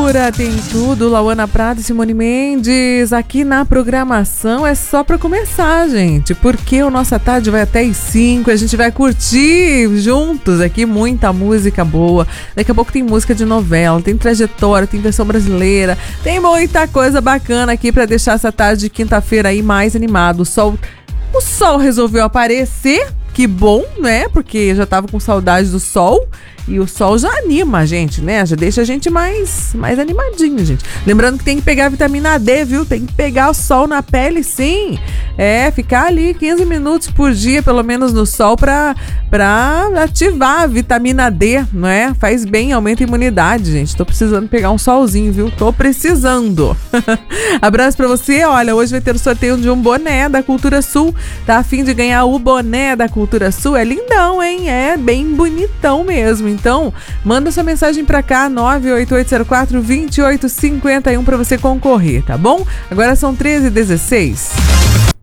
Cultura tem tudo, Lauana Prado e Simone Mendes aqui na programação. É só pra começar, gente, porque o Nossa Tarde vai até às 5, a gente vai curtir juntos aqui muita música boa. Daqui a pouco tem música de novela, tem trajetória, tem versão brasileira, tem muita coisa bacana aqui pra deixar essa tarde de quinta-feira aí mais animado. O sol resolveu aparecer, que bom, né? Porque já tava com saudade do sol. E o sol já anima a gente, né? Já deixa a gente mais animadinho, gente. Lembrando que tem que pegar a vitamina D, viu? Tem que pegar o sol na pele, sim. Ficar ali 15 minutos por dia, pelo menos no sol, pra ativar a vitamina D, não é? Faz bem, aumenta a imunidade, gente. Tô precisando pegar um solzinho, viu? Tô precisando. Abraço pra você. Olha, hoje vai ter o sorteio de um boné da Cultura Sul. Tá a fim de ganhar o boné da Cultura Sul? É lindão, hein? É bem bonitão mesmo. Então, manda sua mensagem pra cá, 98804-2851 pra você concorrer, tá bom? Agora são 13h16.